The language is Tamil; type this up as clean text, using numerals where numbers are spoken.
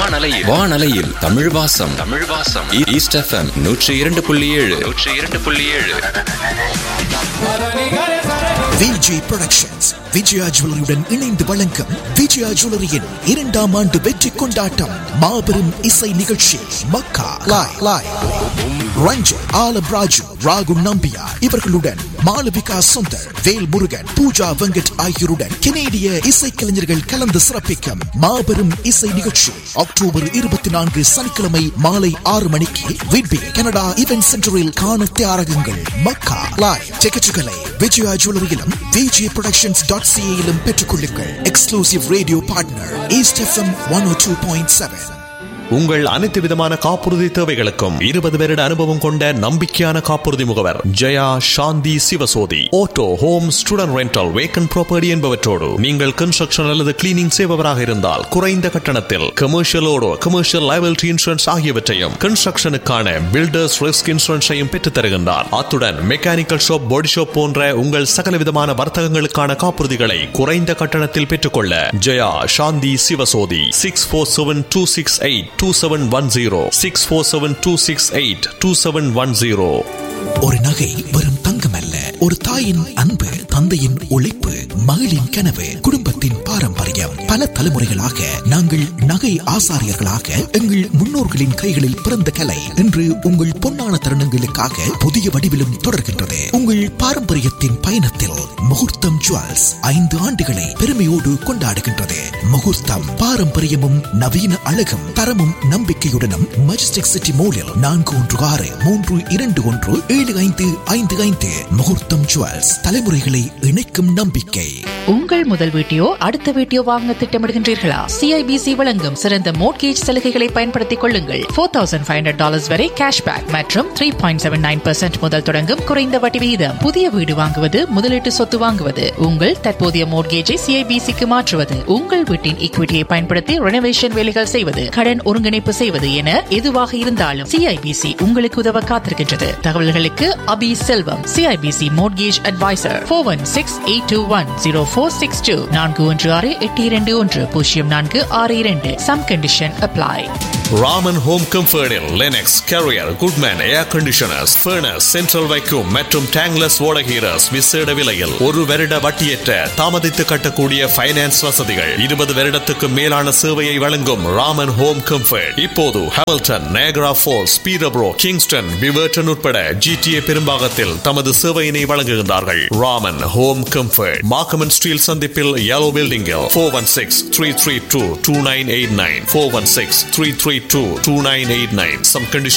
வானலையில் தமிழ் வாசம் east FM 102.7 Vijay productions Vijaya ஜுவல்லரியுடன் இணைந்து வழங்கும் விஜயா ஜுவல்லரியின் 2ஆம் ஆண்டு வெற்றி கொண்டாட்டம் மாபெரும் இசை நிகழ்ச்சி மக்கா லைவ் ரஞ்சன் ஆலம் ராஜு ராகு நம்பியா இவர்களுடன் மாளவிகா சுந்தர் வேல் முருகன் பூஜா வெங்கட் ஆகியோருடன் கனேடிய இசைக்கலைஞர்கள் கலந்து சிறப்பிக்கும் மாபெரும் இசை நிகழ்ச்சி அக்டோபர் 24 சனிக்கிழமை மாலை 6 மணிக்கு விட்பி கனடா ஈவென்ட் சென்டரில் காண தயாராகுங்கள் மக்கா லைவ் டிக்கெட்டுகளை விஜயா ஜுவல்லரியிலும் விஜய் productions.ca பெற்றுக் கொள்ளுங்கள். Exclusive radio partner east FM 102.7. உங்கள் அனைத்து விதமான காப்புறுதி தேவைகளுக்கும் 20 வருட அனுபவம் கொண்ட நம்பிக்கையான காப்புறுதி முகவர் ஜெயா சாந்தி Sivasothy. Auto, home, student rental, vacant property என்பவற்றோடு நீங்கள் கன்ஸ்ட்ரக்ஷன் அல்லது கிளீனிங் செய்பவராக இருந்தால் குறைந்த கட்டணத்தில் கமர்ஷியலோடு கமர்ஷியல் லைபிலிட்டி இன்சூரன்ஸ் ஆகியவற்றையும் கன்ஸ்ட்ரக்ஷனுக்கான பில்டர்ஸ் ரிஸ்க் இன்சூரன்ஸையும் பெற்றுத் தருகின்றார். அத்துடன் மெக்கானிக்கல் ஷாப், பாடி ஷாப் போன்ற உங்கள் சகல விதமான வர்த்தகங்களுக்கான காப்புறுதிகளை குறைந்த கட்டணத்தில் பெற்றுக்கொள்ள ஜெயா சாந்தி சிவசோதி 647-268-2710 647-268-2710. ஒரு நகை வெறும் தங்கமல்ல, ஒரு தாயின் அன்பு, தந்தையின் உழைப்பு, மகளின் கனவு, குடும்பத்தின் பாரம்பரியம். பல தலைமுறைகளாக நாங்கள் நகை ஆசாரியர்களாக எங்கள் முன்னோர்களின் கைகளில் பிறந்த கலை இன்று உங்கள் பொன்னான தருணங்களுக்காக புதிய வடிவிலும் தொடர்கின்றது. உங்கள் பாரம்பரியத்தின் பயணத்தில் முகூர்த்தம் ஜுவல்ஸ் 5 ஆண்டுகளை பெருமையோடு கொண்டாடுகின்றது. முகூர்த்தம் பாரம்பரியமும் நவீன அழகும் தரமும் நம்பிக்கையுடனும் மஜஸ்டிக் சிட்டி மோலில் 416-321-7555. முகூர்த்தம் ஜுவல்ஸ், தலைமுறைகளை இணைக்கும் நம்பிக்கை. உங்கள் முதல் வீட்டையோ அடுத்த வீட்டையோ வாங்க திட்டமிடுகின்றீர்களா? சிஐபிசி வழங்கும் சிறந்த மோட்கேஜ் சலுகைகளை பயன்படுத்திக் கொள்ளுங்கள். $4,500 வரை கேஷ்பேக் மற்றும் 3.79% முதல் தொடங்கும் குறைந்த வட்டி விகிதம். புதிய வீடு வாங்குவது, முதலீட்டு சொத்து வாங்குவது, உங்கள் தற்போதைய மோட்கேஜை சிஐபிசிக்கு மாற்றுவது, உங்கள் வீட்டின் ஈக்விட்டியை பயன்படுத்தி ரெனோவேஷன் வேலைகள் செய்வது, கடன் ஒருங்கிணைப்பு செய்வது என எதுவாக இருந்தாலும் சிஐபிசி உங்களுக்கு உதவ காத்திருக்கின்றது. தகவல்களுக்கு அபி செல்வம், CIBC mortgage advisor, 416-821-0462, 416-821-0462. Some condition apply. Raman home கம்ஃபர்டில் Linux, carrier, Goodman ஏர் கண்டிஷனர்ஸ், ஃபர்னஸ், சென்ட்ரல் வைக்யூம் மற்றும் டேங்லஸ் ஓடகீரஸ் விசேட விலையில் 1 வருட வட்டியற்ற தாமதித்து கட்டக்கூடிய ஃபைனான்ஸ் வசதிகள். 20 வருடத்துக்கு மேலான சேவையை வழங்கும் ராமன் ஹோம் கம்ஃபர்ட் இப்போது ஹாமில்டன், நையகரா ஃபால்ஸ், பீரப்ரோ, கிங்ஸ்டன், விவர்டன் உட்பட GTA பெரும்பாகத்தில் தமது சேவையினை வழங்குகின்றார்கள். ராமன் ஹோம் கம்ஃபர்ட் மார்க்கம் ஸ்டீல் சந்திப்பில் yellow building-இல் 416-332-2989 416-332-2989. Some conditions